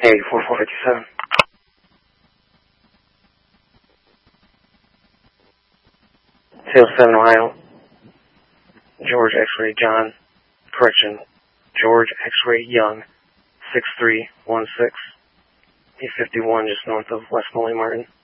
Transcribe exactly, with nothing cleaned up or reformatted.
Hey, four four five seven. Seal seven, Ohio. George X-ray John. Correction. George X-ray Young. six three one six. eight fifty-one, just north of West Molly Martin.